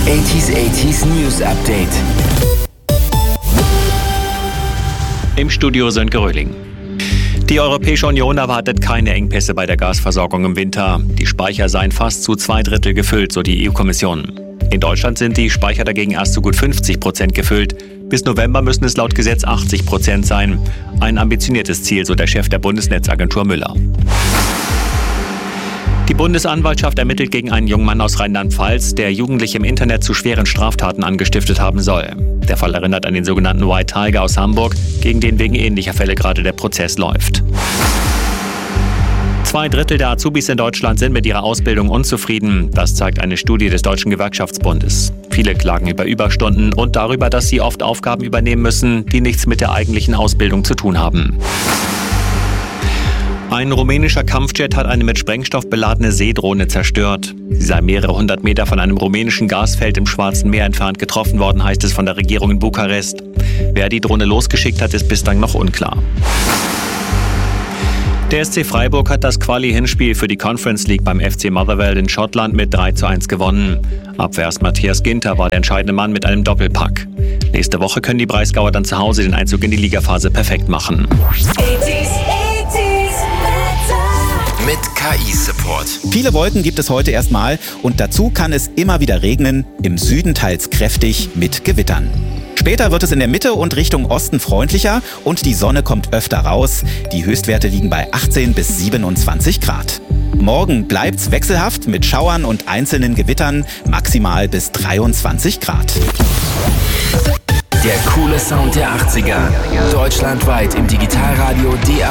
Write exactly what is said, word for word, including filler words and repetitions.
achtziger achtziger News Update. Im Studio Sönke Röhling. Die Europäische Union erwartet keine Engpässe bei der Gasversorgung im Winter. Die Speicher seien fast zu zwei Drittel gefüllt, so die E U-Kommission. In Deutschland sind die Speicher dagegen erst zu gut fünfzig Prozent gefüllt. Bis November müssen es laut Gesetz achtzig Prozent sein. Ein ambitioniertes Ziel, so der Chef der Bundesnetzagentur Müller. Die Bundesanwaltschaft ermittelt gegen einen jungen Mann aus Rheinland-Pfalz, der Jugendliche im Internet zu schweren Straftaten angestiftet haben soll. Der Fall erinnert an den sogenannten White Tiger aus Hamburg, gegen den wegen ähnlicher Fälle gerade der Prozess läuft. Zwei Drittel der Azubis in Deutschland sind mit ihrer Ausbildung unzufrieden. Das zeigt eine Studie des Deutschen Gewerkschaftsbundes. Viele klagen über Überstunden und darüber, dass sie oft Aufgaben übernehmen müssen, die nichts mit der eigentlichen Ausbildung zu tun haben. Ein rumänischer Kampfjet hat eine mit Sprengstoff beladene Seedrohne zerstört. Sie sei mehrere hundert Meter von einem rumänischen Gasfeld im Schwarzen Meer entfernt getroffen worden, heißt es von der Regierung in Bukarest. Wer die Drohne losgeschickt hat, ist bislang noch unklar. Der S C Freiburg hat das Quali-Hinspiel für die Conference League beim F C Motherwell in Schottland mit drei zu eins gewonnen. Abwehrst Matthias Ginter war der entscheidende Mann mit einem Doppelpack. Nächste Woche können die Breisgauer dann zu Hause den Einzug in die Ligaphase perfekt machen. Mit K I-Support. Viele Wolken gibt es heute erstmal und dazu kann es immer wieder regnen, im Süden teils kräftig mit Gewittern. Später wird es in der Mitte und Richtung Osten freundlicher und die Sonne kommt öfter raus. Die Höchstwerte liegen bei achtzehn bis siebenundzwanzig Grad. Morgen bleibt's wechselhaft mit Schauern und einzelnen Gewittern, maximal bis dreiundzwanzig Grad. Der coole Sound der achtziger. Deutschlandweit im Digitalradio D A